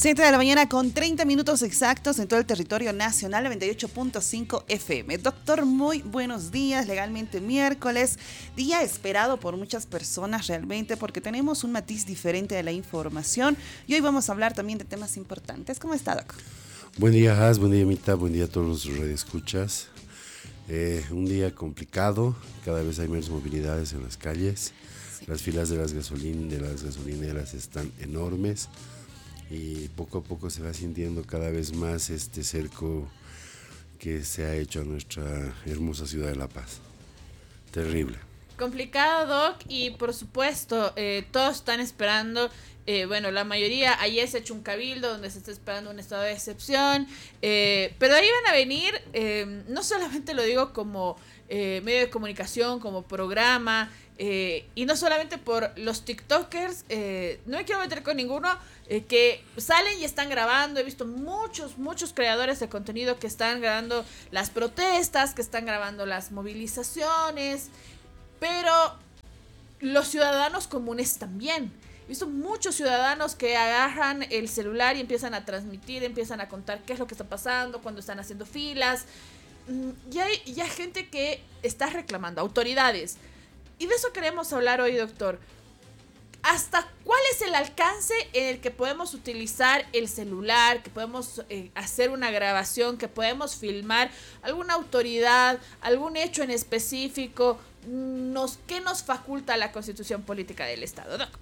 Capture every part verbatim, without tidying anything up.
siete de la mañana con treinta minutos exactos en todo el territorio nacional, noventa y ocho punto cinco F M. Doctor, muy buenos días. Legalmente miércoles, día esperado por muchas personas realmente porque tenemos un matiz diferente de la información y hoy vamos a hablar también de temas importantes. ¿Cómo está, Doc? Buen día, Has, buen día, Mita, buen día a todos los radioescuchas. Eh, un día complicado, cada vez hay menos movilidades en las calles, sí. Las filas de las, gasolin- de las gasolineras están enormes. Y poco a poco se va sintiendo cada vez más este cerco que se ha hecho a nuestra hermosa ciudad de La Paz. Terrible. Complicado, Doc, y por supuesto, eh, todos están esperando, eh, bueno, la mayoría, ayer se ha hecho un cabildo donde se está esperando un estado de excepción, eh, pero ahí van a venir, eh, no solamente lo digo como eh, medio de comunicación, como programa, eh, y no solamente por los TikTokers, eh, no me quiero meter con ninguno, eh, que salen y están grabando. He visto muchos, muchos creadores de contenido que están grabando las protestas, que están grabando las movilizaciones, pero los ciudadanos comunes también. He visto muchos ciudadanos que agarran el celular y empiezan a transmitir, empiezan a contar qué es lo que está pasando, cuando están haciendo filas. Y hay, y hay gente que está reclamando, autoridades. Y de eso queremos hablar hoy, doctor. ¿Hasta cuál es el alcance en el que podemos utilizar el celular, que podemos eh, hacer una grabación, que podemos filmar alguna autoridad, algún hecho en específico? Nos, ¿Qué nos faculta la Constitución Política del Estado, Doc?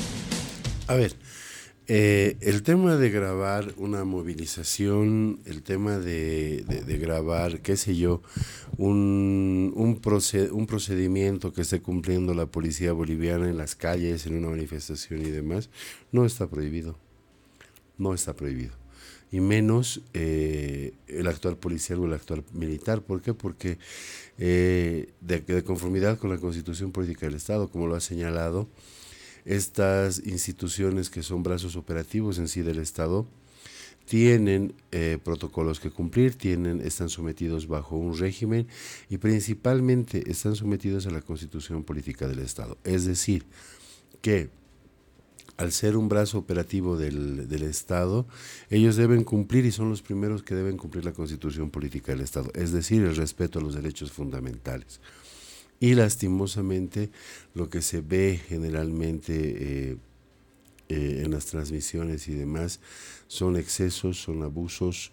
A ver, eh, el tema de grabar una movilización, el tema de, de, de grabar, qué sé yo, un, un, proced, un procedimiento que esté cumpliendo la policía boliviana en las calles, en una manifestación y demás, no está prohibido, no está prohibido. Y menos eh, el actual policial o el actual militar. ¿Por qué? Porque eh, de, de conformidad con la Constitución Política del Estado, como lo ha señalado, estas instituciones que son brazos operativos en sí del Estado tienen eh, protocolos que cumplir, tienen, están sometidos bajo un régimen y principalmente están sometidos a la Constitución Política del Estado. Es decir, que al ser un brazo operativo del, del Estado, ellos deben cumplir y son los primeros que deben cumplir la Constitución Política del Estado, es decir, el respeto a los derechos fundamentales. Y lastimosamente lo que se ve generalmente eh, eh, en las transmisiones y demás son excesos, son abusos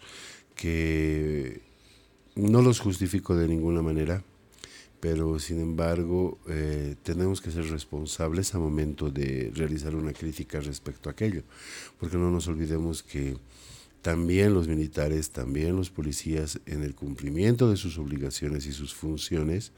que no los justifico de ninguna manera, pero sin embargo eh, tenemos que ser responsables a momento de realizar una crítica respecto a aquello, porque no nos olvidemos que también los militares, también los policías en el cumplimiento de sus obligaciones y sus funciones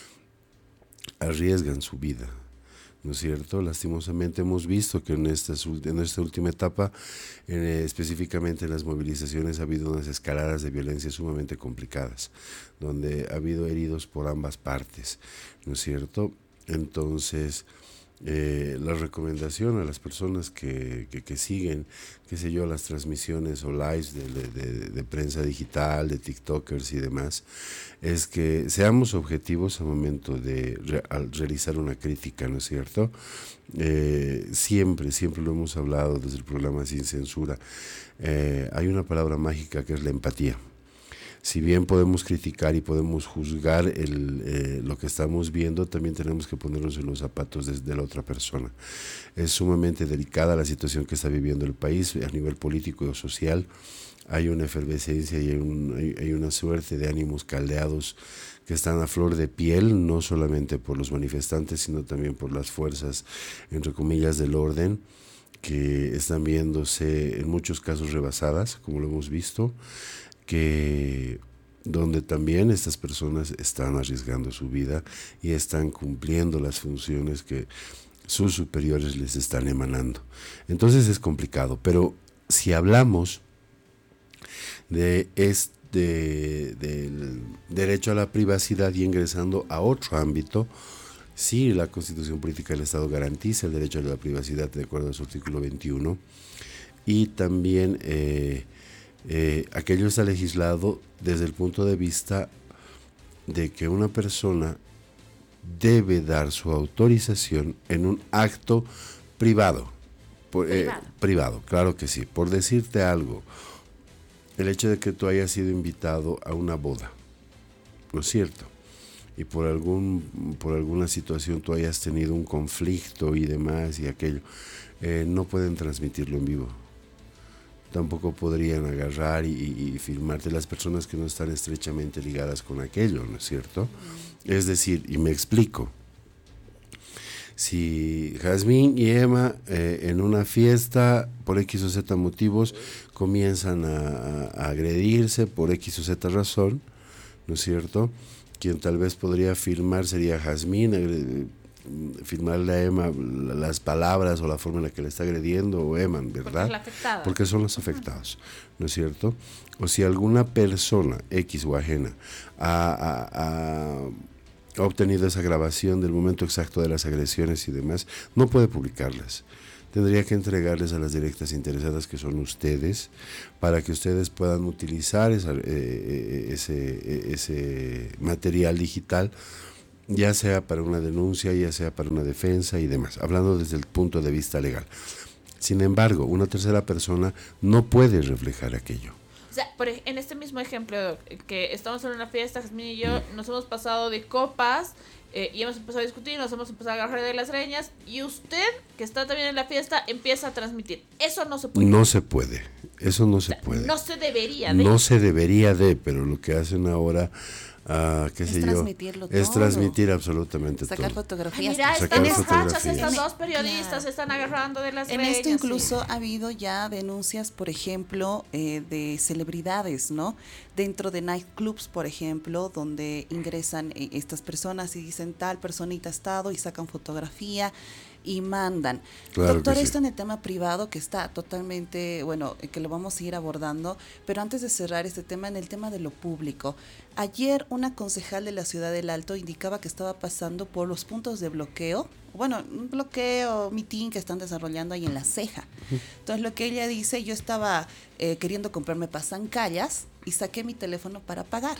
arriesgan su vida, ¿no es cierto? Lastimosamente hemos visto que en esta, en esta última etapa, en, eh, específicamente en las movilizaciones, ha habido unas escaladas de violencia sumamente complicadas, donde ha habido heridos por ambas partes, ¿no es cierto? Entonces, eh, la recomendación a las personas que, que, que siguen, qué sé yo, las transmisiones o lives de, de, de, de prensa digital, de TikTokers y demás, es que seamos objetivos al momento de re, al realizar una crítica, ¿no es cierto? Eh, siempre, siempre lo hemos hablado desde el programa Sin Censura. Eh, hay una palabra mágica que es la empatía. Si bien podemos criticar y podemos juzgar el, eh, lo que estamos viendo, también tenemos que ponernos en los zapatos de, de la otra persona. Es sumamente delicada la situación que está viviendo el país a nivel político y social. Hay una efervescencia y hay, un, hay, hay una suerte de ánimos caldeados que están a flor de piel, no solamente por los manifestantes, sino también por las fuerzas, entre comillas, del orden, que están viéndose en muchos casos rebasadas, como lo hemos visto, que donde también estas personas están arriesgando su vida y están cumpliendo las funciones que sus superiores les están emanando. Entonces es complicado, pero si hablamos de este del derecho a la privacidad y ingresando a otro ámbito, sí, la Constitución Política del Estado garantiza el derecho a la privacidad de acuerdo a su artículo veintiuno y también eh, Eh, aquello está legislado desde el punto de vista de que una persona debe dar su autorización en un acto privado. por, eh, privado. privado, claro que sí. Por decirte algo, el hecho de que tú hayas sido invitado a una boda, ¿no es cierto? Y por algún por alguna situación tú hayas tenido un conflicto y demás y aquello, eh, no pueden transmitirlo en vivo. Tampoco podrían agarrar y, y filmarte las personas que no están estrechamente ligadas con aquello, ¿no es cierto? Mm. Es decir, y me explico, si Jazmín y Emma eh, en una fiesta por X o Z motivos comienzan a, a agredirse por X o Z razón, ¿no es cierto? Quien tal vez podría filmar sería Jazmín, agre- filmarle a Emma las palabras o la forma en la que le está agrediendo, o Emma, ¿verdad? Porque es la afectada. Porque son los afectados, ¿no es cierto? O si alguna persona, X o ajena, ha, ha, ha ha obtenido esa grabación del momento exacto de las agresiones y demás, no puede publicarlas. Tendría que entregarles a las directas interesadas, que son ustedes, para que ustedes puedan utilizar esa, eh, ese, ese material digital, ya sea para una denuncia, ya sea para una defensa y demás, hablando desde el punto de vista legal. Sin embargo, una tercera persona no puede reflejar aquello. O sea, por, en este mismo ejemplo, que estamos en una fiesta, Jazmín y yo nos hemos pasado de copas eh, y hemos empezado a discutir, nos hemos empezado a agarrar de las greñas, y usted, que está también en la fiesta, empieza a transmitir. Eso no se puede. No se puede, eso no se o sea, puede. No se debería de. No se debería de, pero lo que hacen ahora, uh, qué es sé yo, es todo. transmitir absolutamente Sacar todo. fotografías. Ay, mira, Sacar están borrachas fotografías. estas En- dos periodistas, claro. se están agarrando de las En greñas. esto incluso sí. ha habido ya denuncias, por ejemplo, eh, de celebridades, ¿no? Dentro de nightclubs, por ejemplo, donde ingresan eh, estas personas y dicen tal personita ha estado y sacan fotografía y mandan. Claro Doctor, que sí. esto en el tema privado que está totalmente, bueno, eh, que lo vamos a ir abordando, pero antes de cerrar este tema, en el tema de lo público. Ayer una concejal de la Ciudad del Alto indicaba que estaba pasando por los puntos de bloqueo, bueno, un bloqueo, mitin que están desarrollando ahí en La Ceja. Entonces lo que ella dice, yo estaba eh, queriendo comprarme pasancallas y saqué mi teléfono para pagar.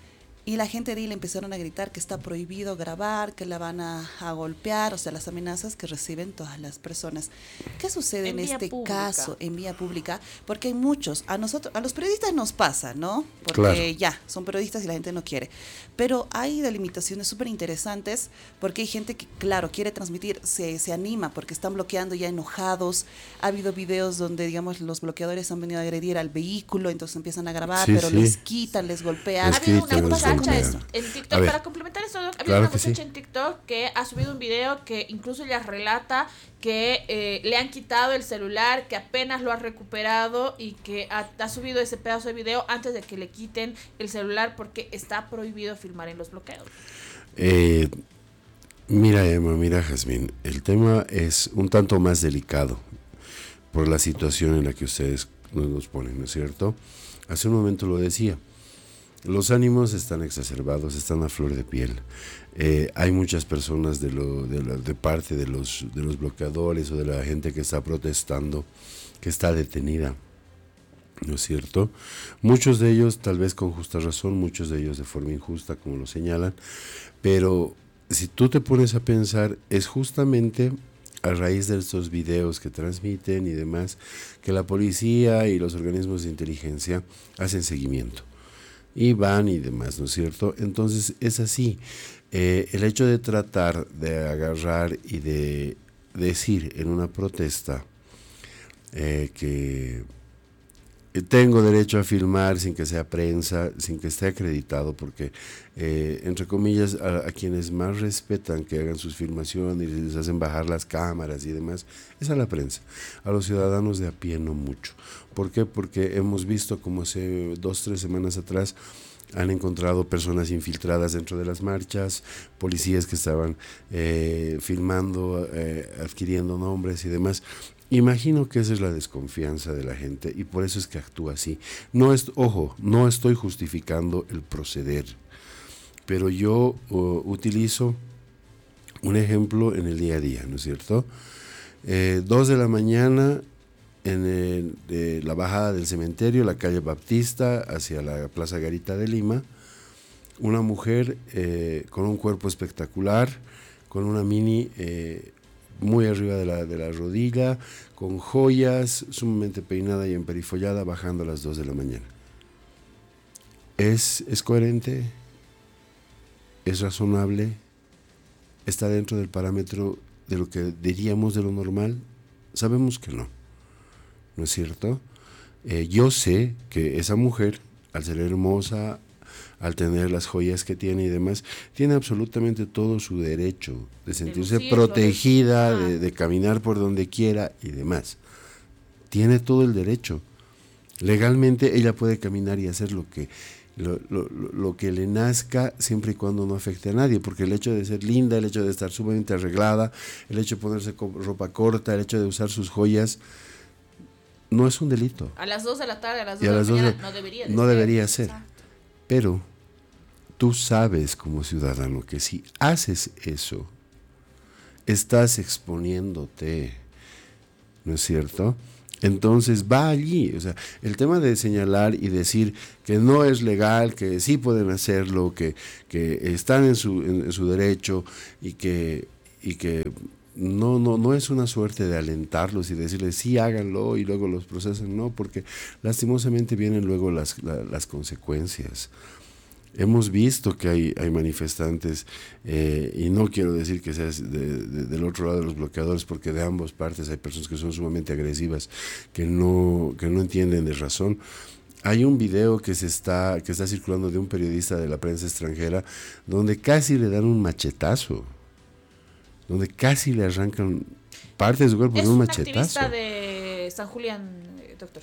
Y la gente de ahí le empezaron a gritar que está prohibido grabar, que la van a, a golpear, o sea, las amenazas que reciben todas las personas. ¿Qué sucede en, En en vía este pública. caso, en vía pública? Porque hay muchos, a nosotros, a los periodistas nos pasa, ¿no? Porque Claro. ya, son periodistas y la gente no quiere. Pero hay delimitaciones súper interesantes, porque hay gente que, claro, quiere transmitir, se, se anima, porque están bloqueando ya enojados. Ha habido videos donde, digamos, los bloqueadores han venido a agredir al vehículo, entonces empiezan a grabar, Sí, pero sí. les quitan, les golpean. Les Ha habido quitan, una les muchacha golpean. en A TikTok, ver. para complementar esto, ha habido Claro una que sí. muchacha en TikTok que ha subido un video que incluso ella relata que eh, le han quitado el celular, que apenas lo ha recuperado y que ha, ha subido ese pedazo de video antes de que le quiten el celular porque está prohibido filmar en los bloqueos. Eh, mira, Emma, mira, Jazmín, el tema es un tanto más delicado por la situación en la que ustedes nos, nos ponen, ¿no es cierto? Hace un momento lo decía, los ánimos están exacerbados, están a flor de piel. Eh, hay muchas personas de, lo, de, la, de parte de los, de los bloqueadores o de la gente que está protestando, que está detenida, ¿no es cierto? Muchos de ellos tal vez con justa razón, muchos de ellos de forma injusta, como lo señalan, pero si tú te pones a pensar, es justamente a raíz de estos videos que transmiten y demás, que la policía y los organismos de inteligencia hacen seguimiento y van y demás, ¿no es cierto? Entonces es así, eh, el hecho de tratar de agarrar y de decir en una protesta eh, que tengo derecho a filmar sin que sea prensa, sin que esté acreditado, porque eh, entre comillas a, a quienes más respetan que hagan sus filmaciones y les hacen bajar las cámaras y demás, es a la prensa, a los ciudadanos de a pie no mucho. ¿Por qué? Porque hemos visto como hace dos, tres semanas atrás han encontrado personas infiltradas dentro de las marchas, policías que estaban eh, filmando, eh, adquiriendo nombres y demás. Imagino que esa es la desconfianza de la gente y por eso es que actúa así. No es, ojo, no estoy justificando el proceder, pero yo uh, utilizo un ejemplo en el día a día, ¿no es cierto? Eh, dos de la mañana en el, eh, la bajada del cementerio, la calle Baptista, hacia la Plaza Garita de Lima, una mujer eh, con un cuerpo espectacular, con una mini... Eh, muy arriba de la, de la rodilla, con joyas, sumamente peinada y emperifollada, bajando a las dos de la mañana. ¿Es, es coherente? ¿Es razonable? ¿Está dentro del parámetro de lo que diríamos de lo normal? Sabemos que no, ¿no es cierto? Eh, yo sé que esa mujer, al ser hermosa, al tener las joyas que tiene y demás, tiene absolutamente todo su derecho de sentirse de lucirlo, protegida, de... de, de caminar por donde quiera y demás. Tiene todo el derecho. Legalmente ella puede caminar y hacer lo que, lo, lo, lo que le nazca, siempre y cuando no afecte a nadie, porque el hecho de ser linda, el hecho de estar sumamente arreglada, el hecho de ponerse ropa corta, el hecho de usar sus joyas, no es un delito. A las dos de la tarde, a las dos Y a de las la dos mañana de- no debería de no ser. debería ser. Exacto. Pero tú sabes como ciudadano que si haces eso, estás exponiéndote, ¿no es cierto? Entonces va allí, o sea, el tema de señalar y decir que no es legal, que sí pueden hacerlo, que, que están en su, en, en su derecho y que, y que no, no, no es una suerte de alentarlos y decirles sí háganlo y luego los procesan, no, porque lastimosamente vienen luego las, la, las consecuencias. Hemos visto que hay, hay manifestantes, eh, y no quiero decir que sea de, de, del otro lado de los bloqueadores, porque de ambas partes hay personas que son sumamente agresivas, que no, que no entienden de razón. Hay un video que se está, que está circulando de un periodista de la prensa extranjera, donde casi le dan un machetazo, donde casi le arrancan parte de su cuerpo Es de un un machetazo. activista de San Julián, eh, doctor.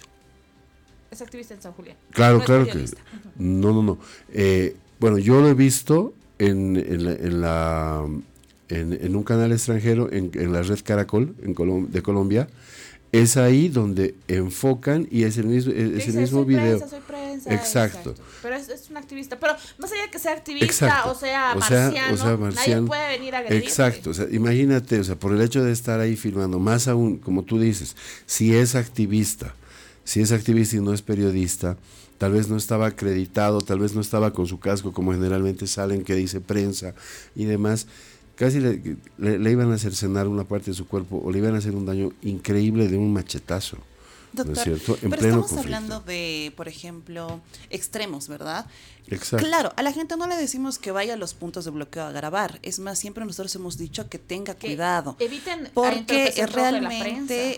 Es activista en San Julián. Claro, No es claro que periodista. no, no, no. Eh, bueno, yo lo he visto en, en, la, en, la, en, en un canal extranjero, en, en la red Caracol en Colom- de Colombia. Es ahí donde enfocan y es el mismo, es Dice, el mismo soy video. Prensa, soy prensa, Exacto. exacto. Pero es, es un activista. Pero más allá de que sea activista Exacto. o sea O sea, marciano, o sea, marciano. nadie puede venir a agredirte. Exacto, o sea, imagínate, o sea, por el hecho de estar ahí filmando, más aún, como tú dices, si es activista, si es activista y no es periodista, tal vez no estaba acreditado, tal vez no estaba con su casco, como generalmente salen, que dice prensa y demás, casi le, le, le iban a cercenar una parte de su cuerpo o le iban a hacer un daño increíble de un machetazo. Doctor, ¿no es cierto? En pero pleno estamos conflicto. hablando de, por ejemplo, extremos, ¿verdad? Exacto. Claro, a la gente no le decimos que vaya a los puntos de bloqueo a grabar. Es más, siempre nosotros hemos dicho que tenga Que cuidado. eviten Porque entorpecer rojo de la realmente prensa.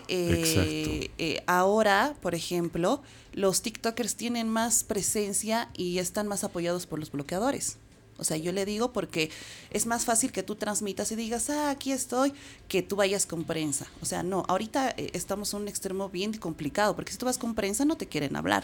eh, eh, ahora, por ejemplo, los TikTokers tienen más presencia y están más apoyados por los bloqueadores. O sea, yo le digo porque es más fácil que tú transmitas y digas, ah, aquí estoy, que tú vayas con prensa. O sea, no, ahorita eh, estamos en un extremo bien complicado, porque si tú vas con prensa no te quieren hablar.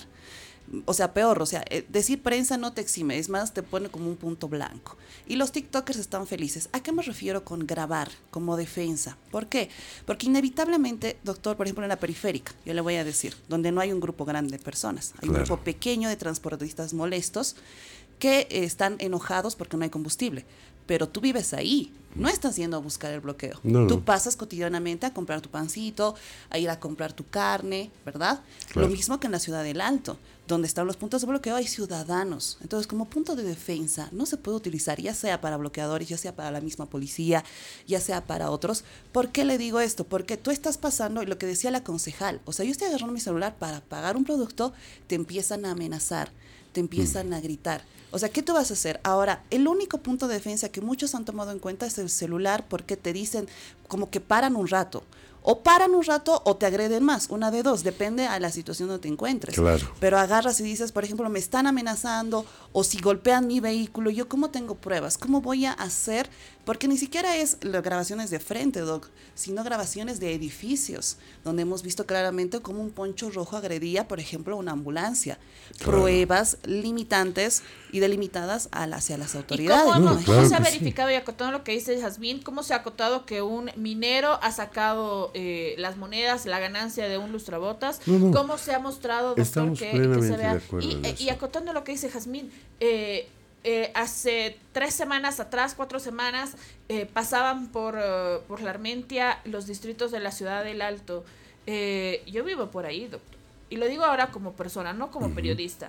O sea, peor, o sea, eh, decir prensa no te exime, es más, te pone como un punto blanco. Y los TikTokers están felices. ¿A qué me refiero con grabar como defensa? ¿Por qué? Porque inevitablemente, doctor, por ejemplo, en la periférica, yo le voy a decir, donde no hay un grupo grande de personas, hay un Claro. grupo pequeño de transportistas molestos que eh, están enojados porque no hay combustible. Pero tú vives ahí, no estás yendo a buscar el bloqueo. No, Tú no. pasas cotidianamente a comprar tu pancito, a ir a comprar tu carne, ¿verdad? Claro. Lo mismo que en la ciudad del Alto, donde están los puntos de bloqueo, hay ciudadanos. Entonces, como punto de defensa, no se puede utilizar, ya sea para bloqueadores, ya sea para la misma policía, ya sea para otros. ¿Por qué le digo esto? Porque tú estás pasando, y lo que decía la concejal, o sea, yo estoy agarrando mi celular para pagar un producto, te empiezan a amenazar, te empiezan a gritar. O sea, ¿qué tú vas a hacer? Ahora, el único punto de defensa que muchos han tomado en cuenta es el celular, porque te dicen como que paran un rato. O paran un rato o te agreden más, una de dos, depende a la situación donde te encuentres. Claro. Pero agarras y dices, por ejemplo, me están amenazando, o si golpean mi vehículo, ¿yo cómo tengo pruebas? ¿Cómo voy a hacer? Porque ni siquiera es las grabaciones de frente, Doc, sino grabaciones de edificios, donde hemos visto claramente cómo un poncho rojo agredía, por ejemplo, una ambulancia. Claro. Pruebas limitantes y delimitadas a la- hacia las ¿Y autoridades. cómo, No, cómo claro se ha que sí. verificado y acotado lo que dice Jazmín? ¿Cómo se ha acotado que un minero ha sacado eh, las monedas, la ganancia de un lustrabotas? No, no. ¿Cómo se ha mostrado, doctor, Estamos que, que plenamente se vea? de acuerdo Y, en eh, eso. y acotando lo que dice Jazmín, eh, eh, hace tres semanas atrás, cuatro semanas, eh, pasaban por, eh, por la Armentia los distritos de la ciudad del Alto. Eh, yo vivo por ahí, doctor. Y lo digo ahora como persona, no como Ujú. periodista.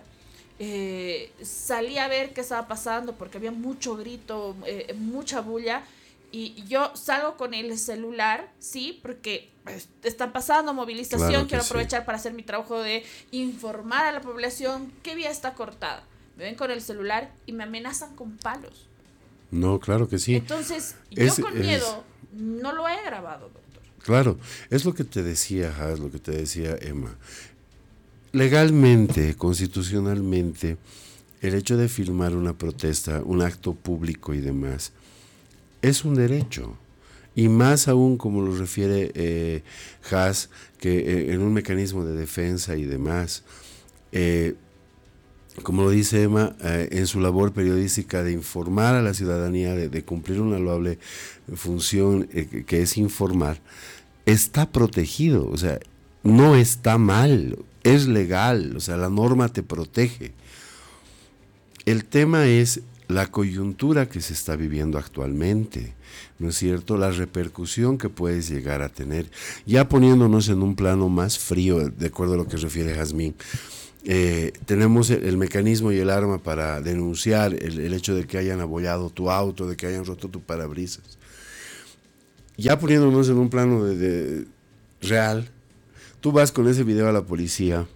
Eh, salí a ver qué estaba pasando porque había mucho grito, eh, mucha bulla, y yo salgo con el celular, sí, porque pues, están pasando movilización, Claro que quiero sí. aprovechar para hacer mi trabajo de informar a la población qué vía está cortada. Me ven con el celular y me amenazan con palos. No, claro que sí. Entonces, Es- yo con es- miedo no lo he grabado, doctor. Claro, es lo que te decía, Has, lo que te decía Emma. Legalmente, constitucionalmente, el hecho de filmar una protesta, un acto público y demás, es un derecho. Y más aún, como lo refiere eh, Has, que eh, en un mecanismo de defensa y demás, eh, como lo dice Emma, eh, en su labor periodística de informar a la ciudadanía, de, de cumplir una loable función eh, que, que es informar, está protegido, o sea, no está mal, es legal, o sea, la norma te protege. El tema es la coyuntura que se está viviendo actualmente, ¿no es cierto? La repercusión que puedes llegar a tener, ya poniéndonos en un plano más frío, de acuerdo a lo que refiere Jazmín. Eh, tenemos el, el mecanismo y el arma para denunciar el, el hecho de que hayan abollado tu auto, de que hayan roto tu parabrisas. Ya poniéndonos en un plano de, de real, tú vas con ese video a la policía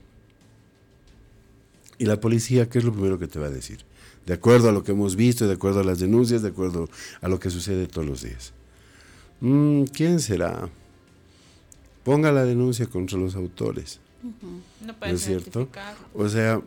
y la policía, ¿qué es lo primero que te va a decir? De acuerdo a lo que hemos visto, de acuerdo a las denuncias, de acuerdo a lo que sucede todos los días. Mm, ¿Quién será? Ponga la denuncia contra los autores. No ¿No puedes es cierto? identificarlo. O sea,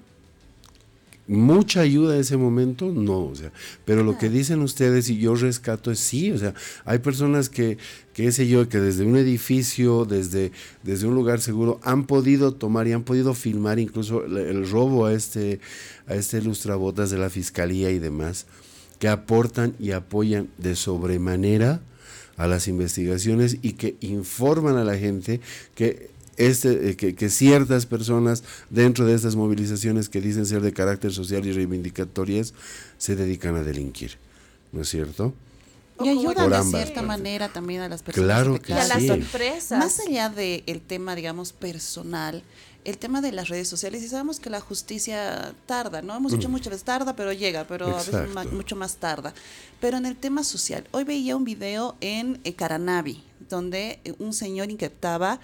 mucha ayuda en ese momento, no, o sea, pero lo que dicen ustedes y yo rescato es sí, o sea, hay personas que, qué sé yo, que desde un edificio, desde, desde un lugar seguro, han podido tomar y han podido filmar incluso el, el robo a este, a este lustrabotas de la fiscalía y demás, que aportan y apoyan de sobremanera a las investigaciones y que informan a la gente que Este, que, que ciertas personas dentro de estas movilizaciones que dicen ser de carácter social y reivindicatorias se dedican a delinquir, ¿no es cierto? Y ayudan Por de ambas cierta partes. manera también a las personas Claro que Y a las sí. empresas. Más allá del tema, digamos, personal, el tema de las redes sociales, y sabemos que la justicia tarda, ¿no? Hemos dicho muchas veces tarda, pero llega, pero a veces Exacto. ma- mucho más tarda. Pero en el tema social, hoy veía un video en eh, Caranavi, donde eh, un señor inquietaba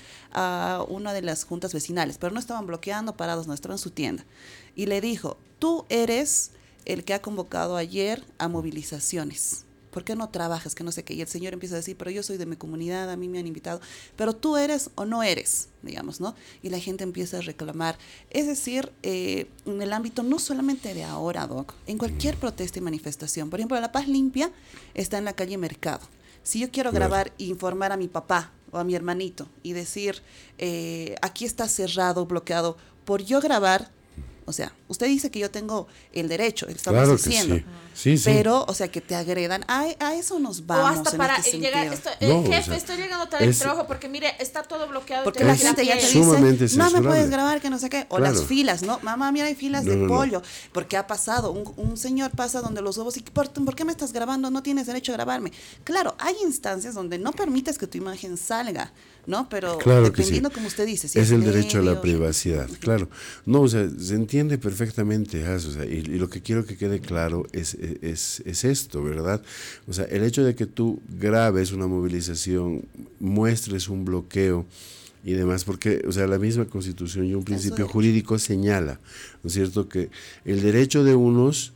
a una de las juntas vecinales, pero no estaban bloqueando, parados, no, estaban en su tienda. Y le dijo, tú eres el que ha convocado ayer a movilizaciones. ¿Por qué no trabajas? Que no sé qué. Y el señor empieza a decir, pero yo soy de mi comunidad, a mí me han invitado. Pero tú eres o no eres, digamos, ¿no? Y la gente empieza a reclamar. Es decir, eh, en el ámbito no solamente de ahora, Doc, en cualquier protesta y manifestación. Por ejemplo, La Paz Limpia está en la calle Mercado. Si yo quiero Claro. grabar e informar a mi papá o a mi hermanito y decir, eh, aquí está cerrado, bloqueado, por yo grabar, o sea, usted dice que yo tengo el derecho, estamos Claro que diciendo. sí. Sí, sí. Pero, o sea, que te agredan, a, a eso nos O vamos hasta en para este llegar, sentido. esto, eh, No, o jefe, sea, estoy llegando tarde al es- trabajo porque mire, está todo bloqueado. y Porque tengo la que ir a gente ya pie. te sumamente dice, no me censurable. puedes grabar, que no sé qué. O Claro. las filas, ¿no? Mamá, mira, hay filas No, de no, no. pollo. Porque ha pasado, un, un señor pasa donde los huevos y ¿por, ¿por qué me estás grabando? No tienes derecho a grabarme. Claro, hay instancias donde no permites que tu imagen salga, ¿no? Pero Claro que dependiendo sí. como usted dice. Si es el derecho a la medio, privacidad, claro. No, o sea, se entiende perfectamente, Has, o sea, y, y lo que quiero que quede claro es, es, es esto, ¿verdad? O sea, el hecho de que tú grabes una movilización, muestres un bloqueo y demás, porque, o sea, la misma Constitución y un principio derecho. jurídico señala, ¿no es cierto?, que el derecho de unos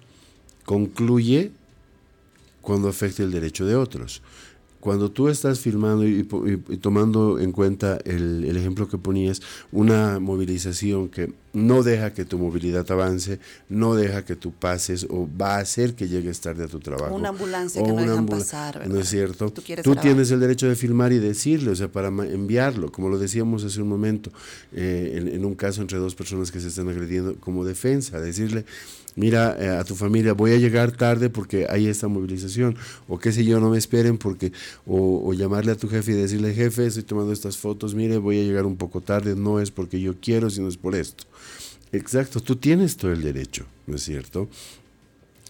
concluye cuando afecte el derecho de otros. Cuando tú estás filmando y, y, y tomando en cuenta el, el ejemplo que ponías, una movilización que no deja que tu movilidad avance, no deja que tú pases o va a hacer que llegues tarde a tu trabajo. O una ambulancia o que no una dejan ambula- pasar, ¿verdad? ¿No es cierto? Tú quieres Tú grabar. tienes el derecho de filmar y decirle, o sea, para ma- enviarlo, como lo decíamos hace un momento, eh, en, en un caso entre dos personas que se están agrediendo como defensa, decirle, mira, eh, a tu familia, voy a llegar tarde porque hay esta movilización, o qué sé yo, no me esperen porque, o, o llamarle a tu jefe y decirle, jefe, estoy tomando estas fotos, mire, voy a llegar un poco tarde, no es porque yo quiero, sino es por esto. Exacto, tú tienes todo el derecho, ¿no es cierto?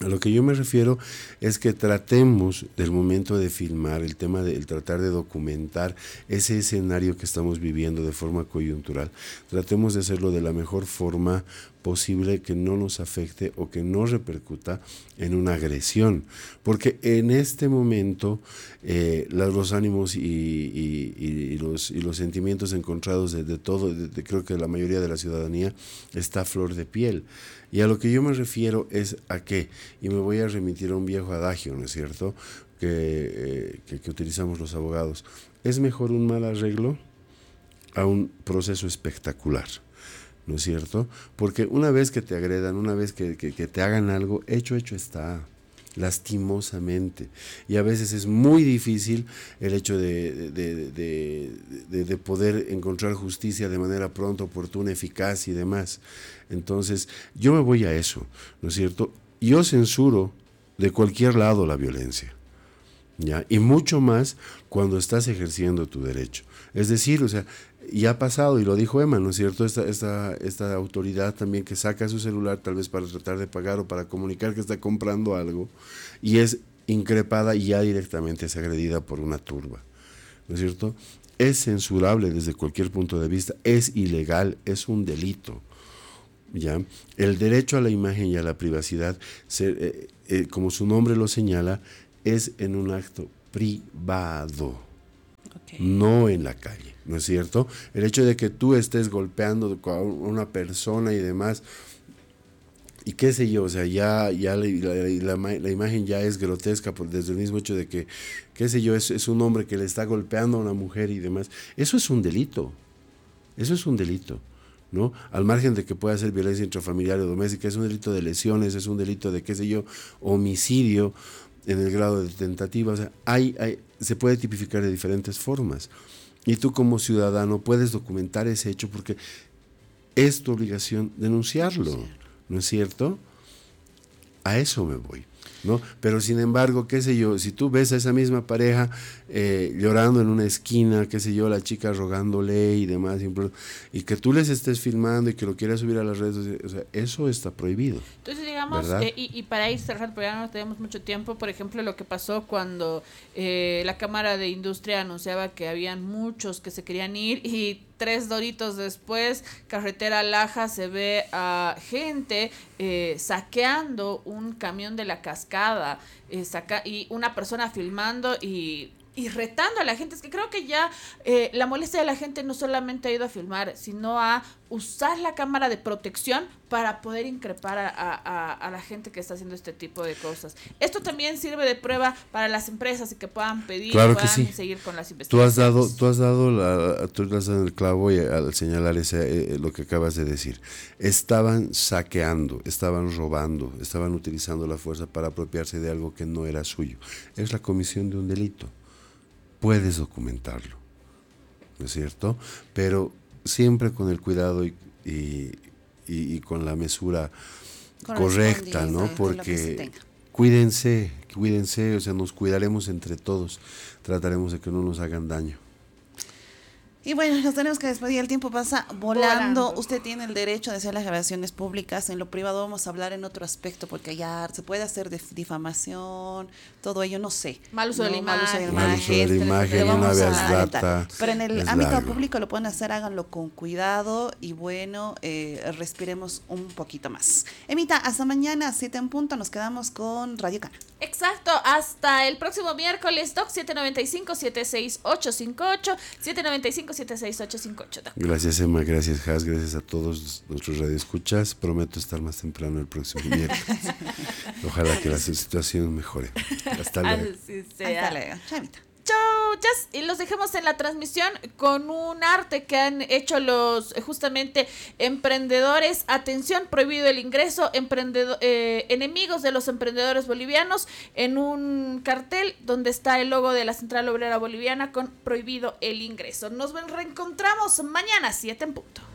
A lo que yo me refiero es que tratemos del momento de filmar, el tema de el tratar de documentar ese escenario que estamos viviendo de forma coyuntural, tratemos de hacerlo de la mejor forma posible, que no nos afecte o que no repercuta en una agresión, porque en este momento eh, los, los ánimos y, y, y, los, y los sentimientos encontrados de, de todo, de, de, creo que la mayoría de la ciudadanía está a flor de piel. Y a lo que yo me refiero es a que, y me voy a remitir a un viejo adagio, ¿no es cierto?, que, eh, que, que utilizamos los abogados, es mejor un mal arreglo a un proceso espectacular, ¿no es cierto? Porque una vez que te agredan, una vez que, que, que te hagan algo, hecho, hecho está, lastimosamente. Y a veces es muy difícil el hecho de, de, de, de, de poder encontrar justicia de manera pronta, oportuna, eficaz y demás. Entonces, yo me voy a eso, ¿no es cierto? Yo censuro de cualquier lado la violencia, ¿ya? Y mucho más cuando estás ejerciendo tu derecho. Es decir, o sea, y ha pasado, y lo dijo Emma, ¿no es cierto? Esta, esta, esta autoridad también que saca su celular tal vez para tratar de pagar o para comunicar que está comprando algo y es increpada y ya directamente es agredida por una turba, ¿no es cierto? Es censurable desde cualquier punto de vista, es ilegal, es un delito, ¿ya? El derecho a la imagen y a la privacidad, se, eh, eh, como su nombre lo señala, es en un acto privado, okay, no en la calle, ¿no es cierto? El hecho de que tú estés golpeando a una persona y demás, y qué sé yo, o sea, ya, ya la, la, la, la imagen ya es grotesca por, desde el mismo hecho de que, qué sé yo, es, es un hombre que le está golpeando a una mujer y demás. Eso es un delito, eso es un delito, ¿no? Al margen de que pueda ser violencia intrafamiliar o doméstica, es un delito de lesiones, es un delito de, qué sé yo, homicidio en el grado de tentativa, o sea, hay, hay, se puede tipificar de diferentes formas. Y tú como ciudadano puedes documentar ese hecho porque es tu obligación denunciarlo, ¿no es cierto? A eso me voy, ¿no? Pero sin embargo, qué sé yo, si tú ves a esa misma pareja eh, llorando en una esquina, qué sé yo, la chica rogándole y demás, y que tú les estés filmando y que lo quieras subir a las redes sociales, o sea, eso está prohibido. Entonces, digamos, eh, y, y para ir cerrando, porque ya no tenemos mucho tiempo, por ejemplo, lo que pasó cuando eh, la Cámara de Industria anunciaba que habían muchos que se querían ir y tres doritos después, carretera Laja, se ve a gente eh, saqueando un camión de la cascada eh, saca y una persona filmando y, y retando a la gente. Es que creo que ya eh, la molestia de la gente no solamente ha ido a filmar, sino a usar la cámara de protección para poder increpar a, a, a la gente que está haciendo este tipo de cosas. Esto también sirve de prueba para las empresas y que puedan pedir, claro, puedan que sí, seguir con las investigaciones. Tú has dado, tú has dado la, tú has dado el clavo y al señalar ese, eh, lo que acabas de decir. Estaban saqueando, estaban robando, estaban utilizando la fuerza para apropiarse de algo que no era suyo. Es la comisión de un delito. Puedes documentarlo, ¿no es cierto? Pero siempre con el cuidado y, y, y, y con la mesura correcta, ¿no? Porque cuídense, cuídense, o sea, nos cuidaremos entre todos, trataremos de que no nos hagan daño. Y bueno, nos tenemos que despedir, el tiempo pasa volando. volando. Usted tiene el derecho de hacer las grabaciones públicas. En lo privado vamos a hablar en otro aspecto, porque ya se puede hacer difamación, todo ello, no sé. Mal uso no, de la imagen. Mal uso de la mal imagen, uso de la imagen una vez data. Pero en el es ámbito largo. público lo pueden hacer, háganlo con cuidado y bueno, eh, respiremos un poquito más. Emita, hasta mañana, siete en punto, nos quedamos con Radio Cana. Exacto, hasta el próximo miércoles, Doc siete nueve cinco, siete seis ocho cinco ocho, siete nueve cinco, siete seis ocho cinco ocho. Doc. Gracias, Emma, gracias, Has, gracias a todos nuestros radioescuchas. Prometo estar más temprano el próximo miércoles. Ojalá que la situación mejore. Hasta luego. Así sea. Hasta luego. Chavita. Chau, yes. Y los dejamos en la transmisión con un arte que han hecho los justamente emprendedores. Atención, prohibido el ingreso, emprendedor, eh, enemigos de los emprendedores bolivianos, en un cartel donde está el logo de la Central Obrera Boliviana con prohibido el ingreso. Nos reencontramos mañana, siete en punto.